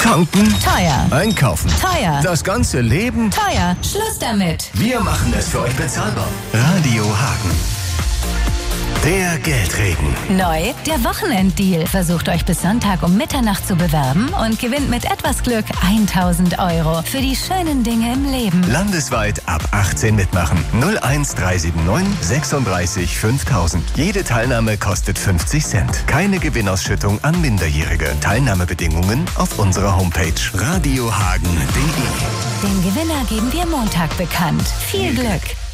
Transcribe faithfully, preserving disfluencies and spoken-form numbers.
Tanken? Teuer. Einkaufen? Teuer. Das ganze Leben? Teuer. Schluss damit. Wir machen es für euch bezahlbar. Radio Hagen. Der Geldregen. Neu, der Wochenenddeal. Versucht euch bis Sonntag um Mitternacht zu bewerben und gewinnt mit etwas Glück tausend Euro für die schönen Dinge im Leben. Landesweit ab achtzehn mitmachen. null eins drei sieben neun sechsunddreißig fünftausend. Jede Teilnahme kostet fünfzig Cent. Keine Gewinnausschüttung an Minderjährige. Teilnahmebedingungen auf unserer Homepage radiohagen punkt de. Den Gewinner geben wir Montag bekannt. Viel Glück!